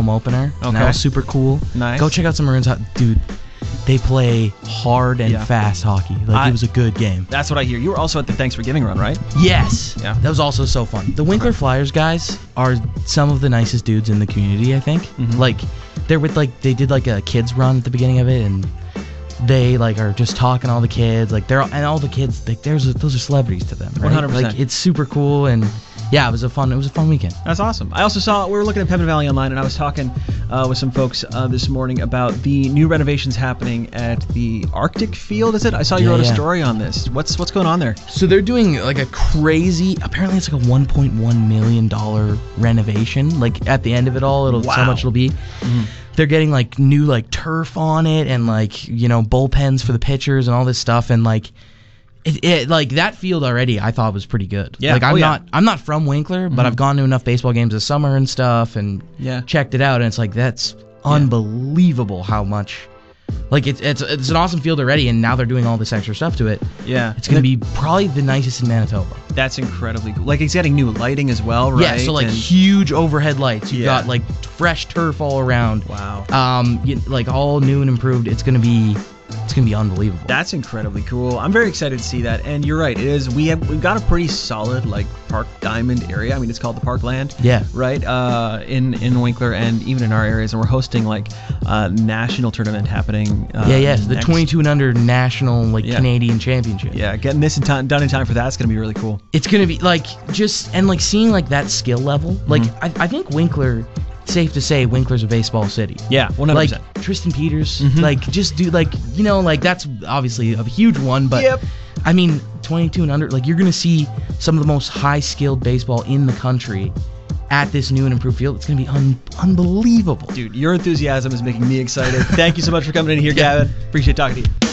home opener. Okay. And that was super cool. Nice. Go check out some Maroons hockey. Dude, they play hard and fast hockey. Like, it was a good game. That's what I hear. You were also at the Thanksgiving run, right? Yes. Yeah. That was also so fun. The Winkler Flyers guys are some of the nicest dudes in the community, I think. Mm-hmm. Like, they're with, like, they did, like, a kids run at the beginning of it, and they, like, are just talking to all the kids. Like, and all the kids, like, those are celebrities to them, right? 100%. Like, it's super cool, and yeah, it was a fun weekend. That's awesome. I also saw, we were looking at Pembina Valley Online, and I was talking with some folks this morning about the new renovations happening at the Arctic Field, is it? I saw you wrote a story on this. What's going on there? So they're doing like a crazy, apparently it's like a $1.1 million renovation. Like at the end of it all, so much it'll be. Mm-hmm. They're getting like new like turf on it and like, you know, bullpens for the pitchers and all this stuff, and like it like that field already I thought was pretty good. Yeah. Like I'm not from Winkler, but I've gone to enough baseball games this summer and stuff and checked it out, and it's like that's unbelievable how much. Like it's an awesome field already, and now they're doing all this extra stuff to it. Yeah. It's going to be probably the nicest in Manitoba. That's incredibly cool. Like it's getting new lighting as well, right? Yeah, so like huge overhead lights. You've got like fresh turf all around. Wow. Like all new and improved. It's going to be unbelievable. That's incredibly cool. I'm very excited to see that. And you're right. It is. We've got a pretty solid like Park Diamond area. I mean, it's called the Parkland. Yeah. Right. In Winkler and even in our areas, and we're hosting like a national tournament happening. The 22 and under national Canadian championship. Yeah, getting this done in time for that's gonna be really cool. It's gonna be like seeing like that skill level. Like I think Winkler. Safe to say, Winkler's a baseball city. Yeah, 100%. Like Tristan Peters, like just do like like that's obviously a huge one, but I mean 22 and under, like you're gonna see some of the most high-skilled baseball in the country at this new and improved field. It's gonna be unbelievable. Dude, your enthusiasm is making me excited. Thank you so much for coming in here, Gavin. Appreciate talking to you.